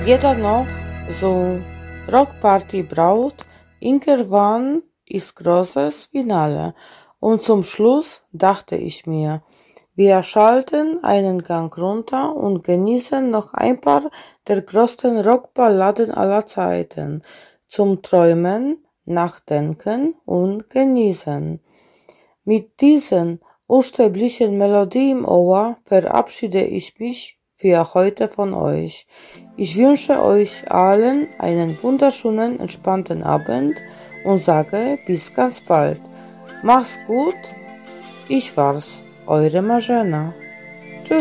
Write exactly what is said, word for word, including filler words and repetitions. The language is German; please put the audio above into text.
Jeder noch so Rockparty braucht, irgendwann ist großes Finale. Und zum Schluss dachte ich mir, wir schalten einen Gang runter und genießen noch ein paar der größten Rockballaden aller Zeiten. Zum Träumen, Nachdenken und Genießen. Mit diesen unsterblichen Melodie im Ohr verabschiede ich mich für heute von euch. Ich wünsche euch allen einen wunderschönen, entspannten Abend und sage bis ganz bald. Macht's gut, ich war's, eure Marzena.